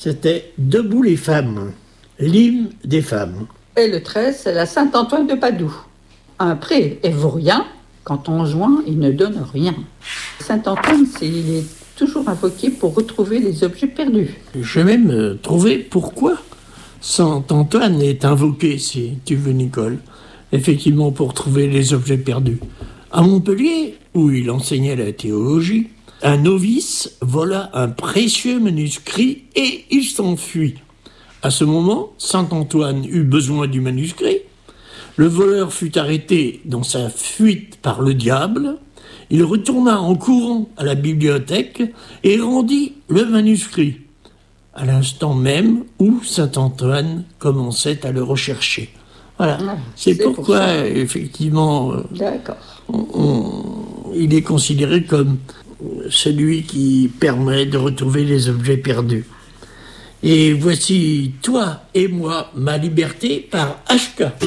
C'était Debout les femmes, l'hymne des femmes. Et le 13, c'est la Saint-Antoine de Padoue. Un pré et vaut rien, quand on joint, il ne donne rien. Saint-Antoine, il est toujours invoqué pour retrouver les objets perdus. Je vais même trouver pourquoi Saint-Antoine est invoqué, si tu veux, Nicole. Effectivement, pour trouver les objets perdus. À Montpellier, où il enseignait la théologie, un novice vola un précieux manuscrit et il s'enfuit. À ce moment, Saint-Antoine eut besoin du manuscrit. Le voleur fut arrêté dans sa fuite par le diable. Il retourna en courant à la bibliothèque et rendit le manuscrit, à l'instant même où Saint-Antoine commençait à le rechercher. Voilà, c'est pourquoi, effectivement, il est considéré comme celui qui permet de retrouver les objets perdus. Et voici Toi et moi, ma liberté par H.K.